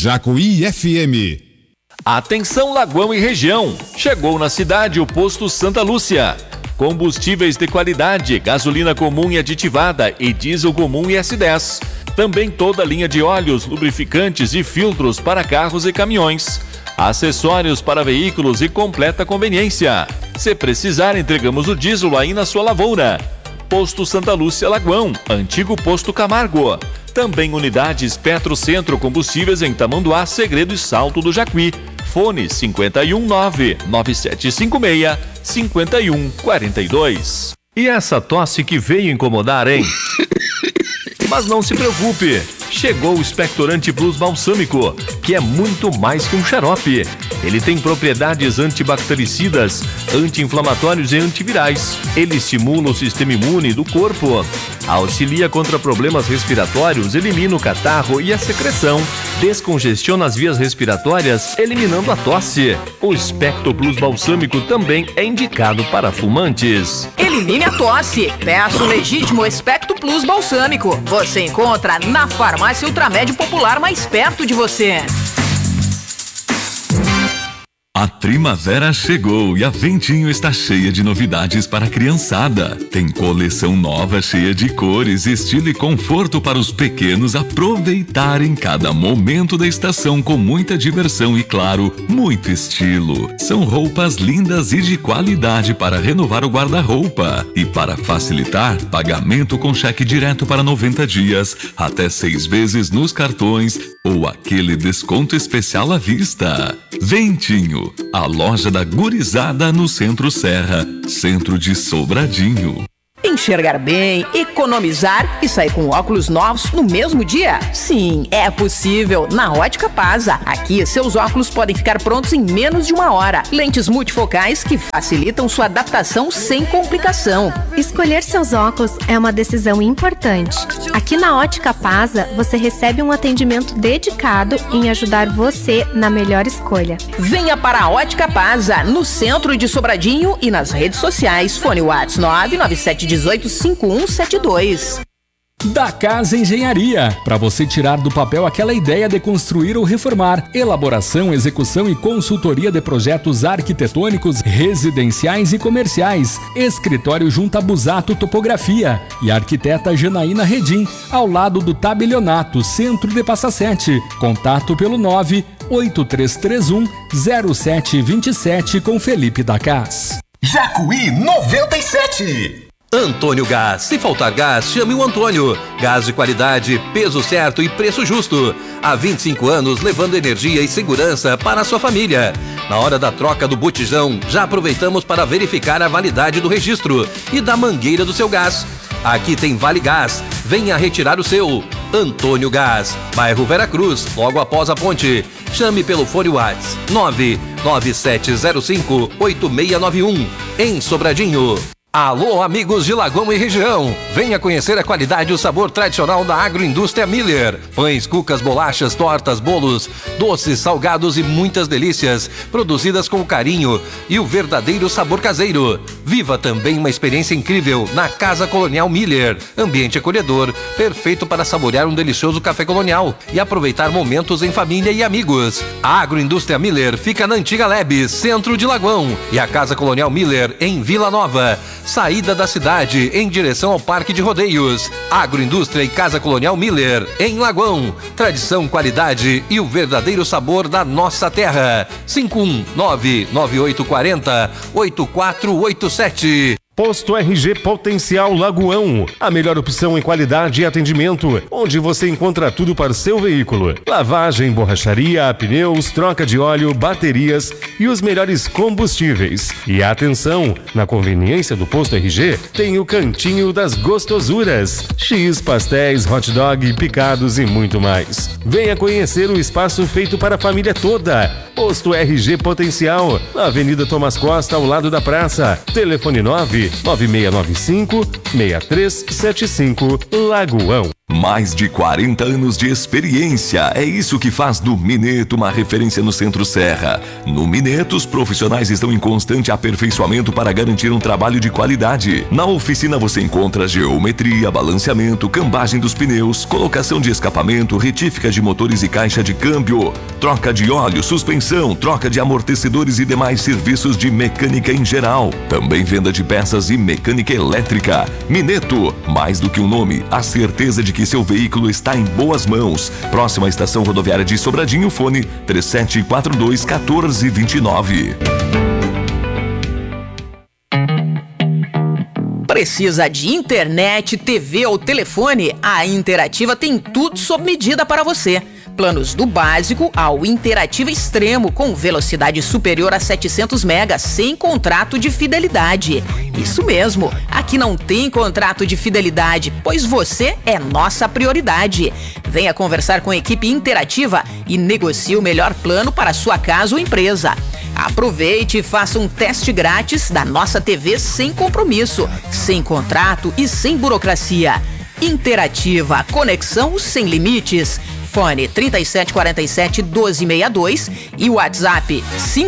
Jacuí FM. Atenção Lagoão e região, chegou na cidade o posto Santa Lúcia. Combustíveis de qualidade, gasolina comum e aditivada e diesel comum e S10. Também toda a linha de óleos, lubrificantes e filtros para carros e caminhões. Acessórios para veículos e completa conveniência. Se precisar, entregamos o diesel aí na sua lavoura. Posto Santa Lúcia Lagoão, antigo Posto Camargo. Também unidades Petro Centro Combustíveis em Tamanduá, Segredo e Salto do Jacuí. Fone 519-9756-5142. E essa tosse que veio incomodar, hein? Mas não se preocupe, chegou o Expectorante Plus Balsâmico, que é muito mais que um xarope. Ele tem propriedades antibactericidas, anti-inflamatórios e antivirais. Ele estimula o sistema imune do corpo, auxilia contra problemas respiratórios, elimina o catarro e a secreção, descongestiona as vias respiratórias, eliminando a tosse. O Expecto Plus Balsâmico também é indicado para fumantes. Elimine a tosse. Peça o legítimo Expecto Plus Balsâmico. Você encontra na farmácia Ultramédio Popular mais perto de você. A primavera chegou e a Ventinho está cheia de novidades para a criançada. Tem coleção nova cheia de cores, estilo e conforto para os pequenos aproveitarem cada momento da estação com muita diversão e, claro, muito estilo. São roupas lindas e de qualidade para renovar o guarda-roupa. E para facilitar, pagamento com cheque direto para 90 dias, até 6 vezes nos cartões ou aquele desconto especial à vista. Ventinho, a loja da gurizada no Centro Serra, centro de Sobradinho. Enxergar bem, economizar e sair com óculos novos no mesmo dia? Sim, é possível na Ótica Pasa. Aqui, seus óculos podem ficar prontos em menos de 1 hora. Lentes multifocais que facilitam sua adaptação sem complicação. Escolher seus óculos é uma decisão importante. Aqui na Ótica Pasa, você recebe um atendimento dedicado em ajudar você na melhor escolha. Venha para a Ótica Pasa, no centro de Sobradinho e nas redes sociais. Fone WhatsApp 997185172. Da Casa Engenharia, para você tirar do papel aquela ideia de construir ou reformar. Elaboração, execução e consultoria de projetos arquitetônicos, residenciais e comerciais. Escritório Junta Busato Topografia e arquiteta Janaína Redim, ao lado do Tabelionato, centro de Passa Sete. Contato pelo 98331-0727 com Felipe da Cas. Jacuí 97. Antônio Gás. Se faltar gás, chame o Antônio. Gás de qualidade, peso certo e preço justo. Há 25 anos levando energia e segurança para a sua família. Na hora da troca do botijão, já aproveitamos para verificar a validade do registro e da mangueira do seu gás. Aqui tem Vale Gás. Venha retirar o seu. Antônio Gás, bairro Veracruz, logo após a ponte. Chame pelo fone WhatsApp 99705-8691 em Sobradinho. Alô, amigos de Lagoão e região, venha conhecer a qualidade e o sabor tradicional da Agroindústria Miller. Pães, cucas, bolachas, tortas, bolos, doces, salgados e muitas delícias, produzidas com carinho e o verdadeiro sabor caseiro. Viva também uma experiência incrível na Casa Colonial Miller. Ambiente acolhedor, perfeito para saborear um delicioso café colonial e aproveitar momentos em família e amigos. A Agroindústria Miller fica na Antiga Lebes, centro de Lagoão, e a Casa Colonial Miller em Vila Nova, saída da cidade em direção ao Parque de Rodeios. Agroindústria e Casa Colonial Miller em Lagoão. Tradição, qualidade e o verdadeiro sabor da nossa terra. 519-9840-8487. Posto RG Potencial Lagoão, a melhor opção em qualidade e atendimento, onde você encontra tudo para o seu veículo. Lavagem, borracharia, pneus, troca de óleo, baterias e os melhores combustíveis. E atenção, na conveniência do Posto RG tem o Cantinho das Gostosuras, X, pastéis, hot dog, picados e muito mais. Venha conhecer o espaço feito para a família toda. Posto RG Potencial, na Avenida Tomás Costa, ao lado da praça. Telefone 99695-6375, Lagoão. Mais de 40 anos de experiência, é isso que faz do Mineto uma referência no Centro-Serra. No Mineto, os profissionais estão em constante aperfeiçoamento para garantir um trabalho de qualidade. Na oficina você encontra geometria, balanceamento, cambagem dos pneus, colocação de escapamento, retífica de motores e caixa de câmbio, troca de óleo, suspensão, troca de amortecedores e demais serviços de mecânica em geral. Também venda de peças e mecânica elétrica. Mineto, mais do que um nome, a certeza de que seu veículo está em boas mãos. Próxima estação rodoviária de Sobradinho, fone 3742-1429. Precisa de internet, TV ou telefone? A Interativa tem tudo sob medida para você. Planos do básico ao Interativa Extremo, com velocidade superior a 700 megas, sem contrato de fidelidade. Isso mesmo, aqui não tem contrato de fidelidade, pois você é nossa prioridade. Venha conversar com a equipe Interativa e negocie o melhor plano para sua casa ou empresa. Aproveite e faça um teste grátis da nossa TV sem compromisso, sem contrato e sem burocracia. Interativa, conexão sem limites. Fone 3747-1262 e WhatsApp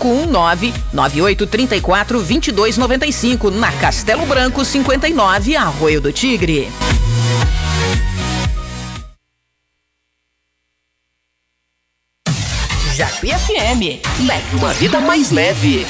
519-9834-2295 na Castelo Branco 59, Arroio do Tigre. Jacuí FM, leve uma vida mais leve.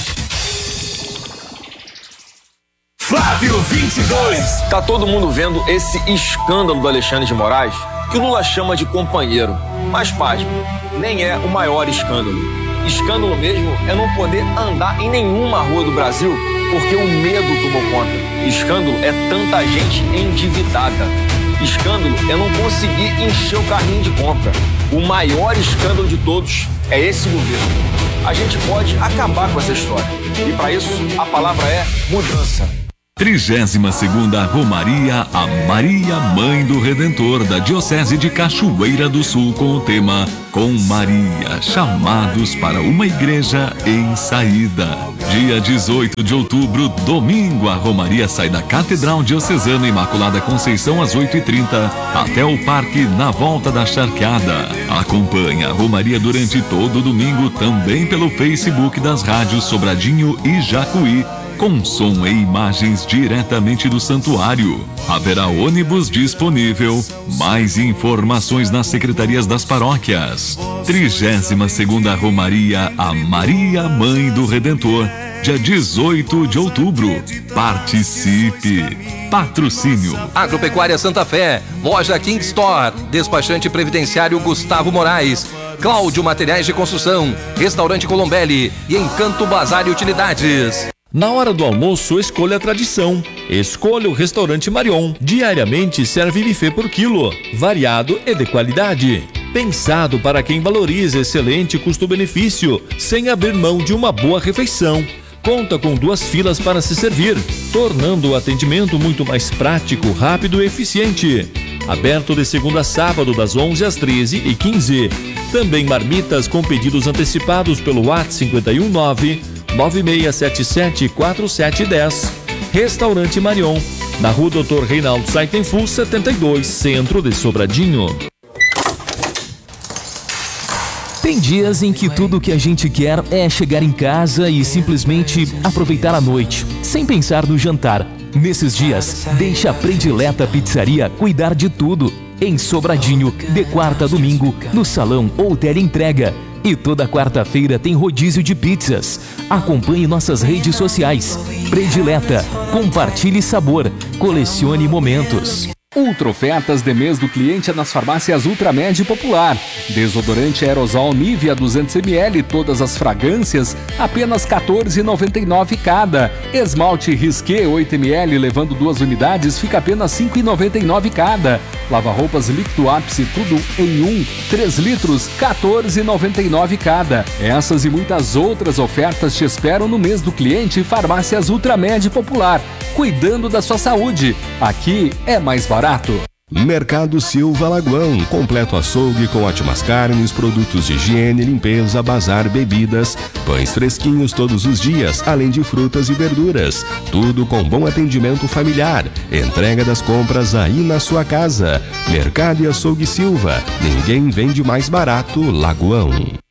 Flávio 22. Tá todo mundo vendo esse escândalo do Alexandre de Moraes, que o Lula chama de companheiro. Mas, pasme, nem é o maior escândalo. Escândalo mesmo é não poder andar em nenhuma rua do Brasil porque o medo tomou conta. Escândalo é tanta gente endividada. Escândalo é não conseguir encher o carrinho de compra. O maior escândalo de todos é esse governo. A gente pode acabar com essa história. E para isso, a palavra é mudança. 32ª Romaria a Maria Mãe do Redentor da Diocese de Cachoeira do Sul, com o tema Com Maria, chamados para uma igreja em saída. Dia 18 de outubro, domingo, a Romaria sai da Catedral Diocesana Imaculada Conceição às 8h30 até o Parque na Volta da Charqueada. Acompanhe a Romaria durante todo o domingo também pelo Facebook das rádios Sobradinho e Jacuí, com som e imagens diretamente do santuário. Haverá ônibus disponível. Mais informações nas secretarias das paróquias. 32ª Romaria a Maria Mãe do Redentor, dia 18 de outubro. Participe. Patrocínio Agropecuária Santa Fé, Loja King Store, Despachante Previdenciário Gustavo Moraes, Cláudio Materiais de Construção, Restaurante Colombelli e Encanto Bazar e Utilidades. Na hora do almoço, escolha a tradição. Escolha o Restaurante Marion. Diariamente serve buffet por quilo, variado e de qualidade. Pensado para quem valoriza excelente custo-benefício, sem abrir mão de uma boa refeição. Conta com 2 filas para se servir, tornando o atendimento muito mais prático, rápido e eficiente. Aberto de segunda a sábado, das 11 às 13h15. Também marmitas com pedidos antecipados pelo WhatsApp 519-9677-4710. Restaurante Marion, na Rua Dr. Reinaldo Saitenful, 72, Centro de Sobradinho. Tem dias em que tudo o que a gente quer é chegar em casa e simplesmente aproveitar a noite, sem pensar no jantar. Nesses dias, deixa a Predileta Pizzaria cuidar de tudo. Em Sobradinho, de quarta a domingo, no salão ou teleentrega. E toda quarta-feira tem rodízio de pizzas. Acompanhe nossas redes sociais. Predileta, compartilhe sabor, colecione momentos. Ultra ofertas de mês do cliente é nas farmácias Ultramed Popular. Desodorante aerosol Nivea 200ml, todas as fragrâncias, apenas R$ 14,99 cada. Esmalte Risqué 8ml, levando 2 unidades, fica apenas R$ 5,99 cada. Lava-roupas líquido ápice, tudo em 1, 3 litros, R$ 14,99 cada. Essas e muitas outras ofertas te esperam no mês do cliente Farmácias Ultramed Popular. Cuidando da sua saúde. Aqui é mais barato. Mercado Silva Lagoão, completo açougue com ótimas carnes, produtos de higiene, limpeza, bazar, bebidas, pães fresquinhos todos os dias, além de frutas e verduras. Tudo com bom atendimento familiar. Entrega das compras aí na sua casa. Mercado e Açougue Silva. Ninguém vende mais barato, Lagoão.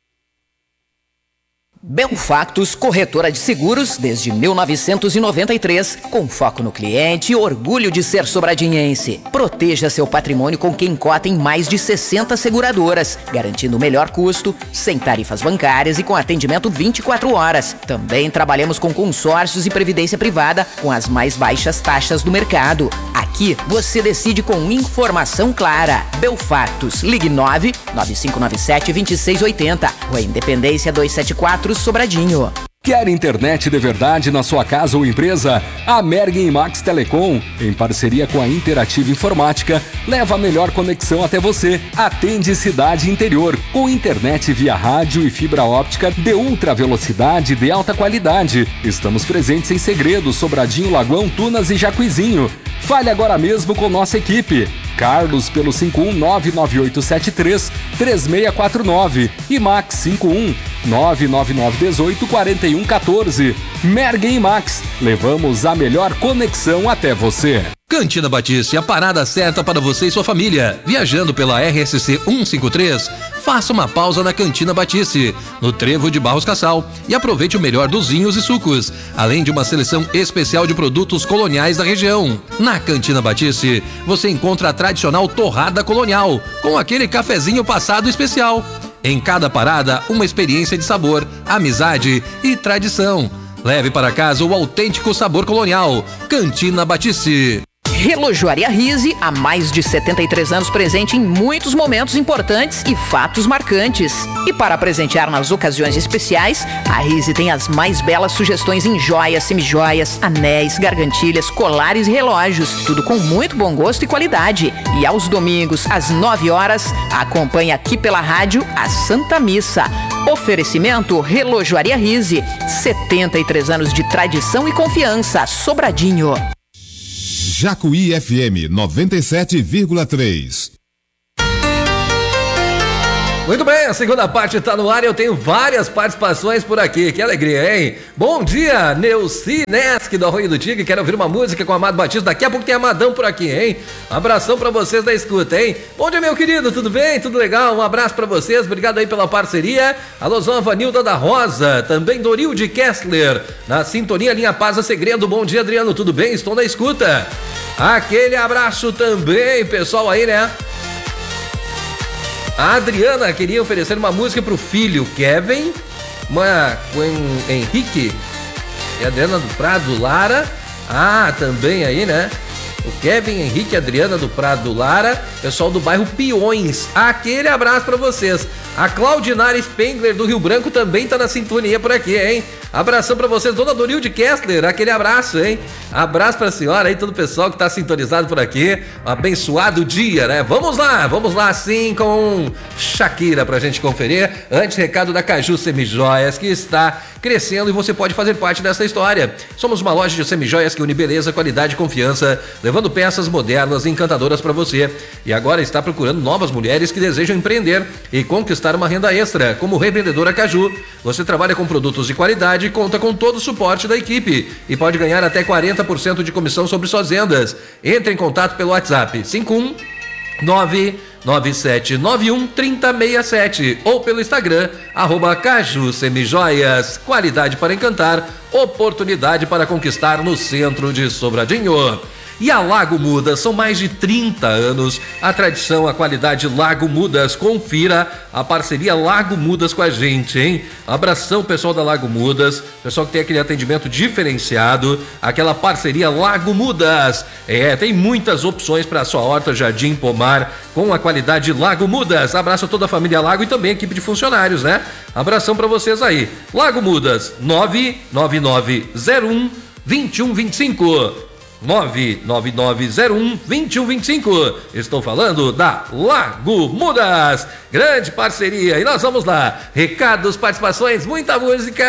Belfactus, corretora de seguros desde 1993, com foco no cliente e orgulho de ser sobradinhense. Proteja seu patrimônio com quem cota em mais de 60 seguradoras, garantindo o melhor custo, sem tarifas bancárias e com atendimento 24 horas. Também trabalhamos com consórcios e previdência privada com as mais baixas taxas do mercado. Aqui você decide com informação clara. Belfactus, ligue 99597-2680. Rua Independência 274, Sobradinho. Quer internet de verdade na sua casa ou empresa? A Mergen Max Telecom, em parceria com a Interativa Informática, leva a melhor conexão até você. Atende cidade interior, com internet via rádio e fibra óptica de ultra velocidade de alta qualidade. Estamos presentes em Segredo, Sobradinho, Lagoão, Tunas e Jacuizinho. Fale agora mesmo com nossa equipe. Carlos pelo 51998733649 e Max 51999184114. Mergen Max, levamos a melhor conexão até você. Cantina Batiste, a parada certa para você e sua família. Viajando pela RSC 153, faça uma pausa na Cantina Batiste, no Trevo de Barros Cassal, e aproveite o melhor dos vinhos e sucos, além de uma seleção especial de produtos coloniais da região. Na Cantina Batiste, você encontra a tradicional torrada colonial, com aquele cafezinho passado especial. Em cada parada, uma experiência de sabor, amizade e tradição. Leve para casa o autêntico sabor colonial. Cantina Batiste. Relojoaria Rise, há mais de 73 anos presente em muitos momentos importantes e fatos marcantes. E para presentear nas ocasiões especiais, a Rise tem as mais belas sugestões em joias, semijoias, anéis, gargantilhas, colares e relógios. Tudo com muito bom gosto e qualidade. E aos domingos, às 9 horas, acompanhe aqui pela rádio a Santa Missa. Oferecimento Relojoaria Rise, 73 anos de tradição e confiança. Sobradinho. Jacuí FM 97,3. Muito bem, a segunda parte está no ar e eu tenho várias participações por aqui. Que alegria, hein? Bom dia, Neuci Nesk do Arroio do Tigre. Quero ouvir uma música com o Amado Batista. Daqui a pouco tem Amadão por aqui, hein? Abração pra vocês da escuta, hein? Bom dia, meu querido, tudo bem? Tudo legal? Um abraço pra vocês, obrigado aí pela parceria. Alôzão, Vanilda da Rosa, também Dorilde Kessler, na sintonia Linha Paz a Segredo. Bom dia, Adriano, tudo bem? Estou na escuta. Aquele abraço também, pessoal aí, né? A Adriana queria oferecer uma música pro filho Kevin, com Henrique e a Adriana do Prado Lara. Ah, também aí, né? O Kevin, Henrique e Adriana do Prado Lara, pessoal do bairro Peões. Aquele abraço pra vocês. A Claudinara Spengler do Rio Branco também tá na sintonia por aqui, hein? Abração pra vocês, dona Dorilde Kessler, aquele abraço, hein? Abraço pra senhora aí, todo o pessoal que tá sintonizado por aqui. Um abençoado dia, né? Vamos lá sim com Shakira pra gente conferir. Antes, recado da Caju Semijoias, que está crescendo e você pode fazer parte dessa história. Somos uma loja de semijoias que une beleza, qualidade e confiança, levando peças modernas e encantadoras pra você. E agora está procurando novas mulheres que desejam empreender e conquistar uma renda extra. Como revendedora Caju, você trabalha com produtos de qualidade, conta com todo o suporte da equipe e pode ganhar até 40% de comissão sobre suas vendas. Entre em contato pelo WhatsApp 51997913067 ou pelo Instagram @Caju Semijoias. Qualidade para encantar, oportunidade para conquistar no centro de Sobradinho. E a Lago Mudas, são mais de 30 anos, a tradição, a qualidade Lago Mudas. Confira a parceria Lago Mudas com a gente, hein? Abração, pessoal da Lago Mudas, pessoal que tem aquele atendimento diferenciado, aquela parceria Lago Mudas. Tem muitas opções para sua horta, jardim, pomar, com a qualidade Lago Mudas. Abraço a toda a família Lago e também a equipe de funcionários, né? Abração para vocês aí. Lago Mudas, 99901-2125. 99901-2125. Estou falando da Lago Mudas. Grande parceria. E nós vamos lá. Recados, participações, muita música.